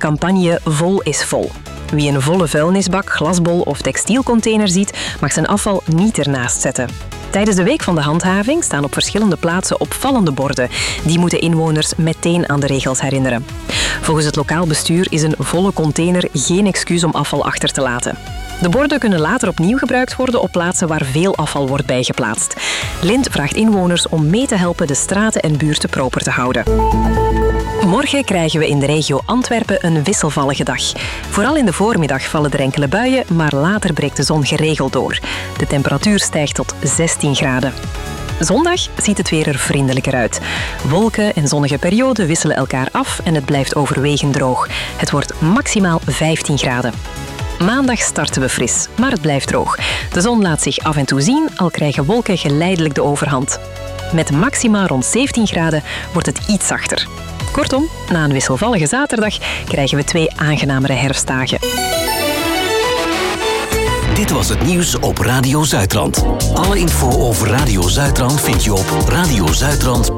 campagne Vol is Vol. Wie een volle vuilnisbak, glasbol of textielcontainer ziet, mag zijn afval niet ernaast zetten. Tijdens de week van de handhaving staan op verschillende plaatsen opvallende borden. Die moeten inwoners meteen aan de regels herinneren. Volgens het lokaal bestuur is een volle container geen excuus om afval achter te laten. De borden kunnen later opnieuw gebruikt worden op plaatsen waar veel afval wordt bijgeplaatst. Lint vraagt inwoners om mee te helpen de straten en buurten proper te houden. Morgen krijgen we in de regio Antwerpen een wisselvallige dag. Vooral in de voormiddag vallen er enkele buien, maar later breekt de zon geregeld door. De temperatuur stijgt tot 16 graden. Zondag ziet het weer er vriendelijker uit. Wolken en zonnige perioden wisselen elkaar af en het blijft overwegend droog. Het wordt maximaal 15 graden. Maandag starten we fris, maar het blijft droog. De zon laat zich af en toe zien, al krijgen wolken geleidelijk de overhand. Met maxima rond 17 graden wordt het iets zachter. Kortom, na een wisselvallige zaterdag krijgen we 2 aangenamere herfstdagen. Dit was het nieuws op Radio Zuidrand. Alle info over Radio Zuidrand vind je op radiozuidrand.be.